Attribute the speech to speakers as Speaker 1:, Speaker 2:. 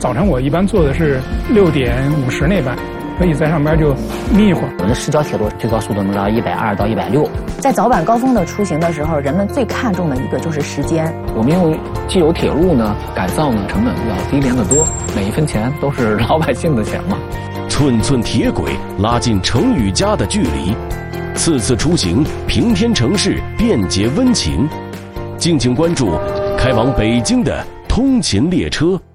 Speaker 1: 早晨我一般坐的是6:50那班，所以在上边就眯一会儿。
Speaker 2: 我们市郊铁路最高速度能到120到160。
Speaker 3: 在早晚高峰的出行的时候，人们最看重的一个就是时间。
Speaker 2: 我们用既有铁路呢，改造呢，成本要低廉得多，每一分钱都是老百姓的钱嘛。
Speaker 4: 寸寸铁轨拉近城与家的距离，次次出行平添城市便捷温情。敬请关注开往北京的通勤列车。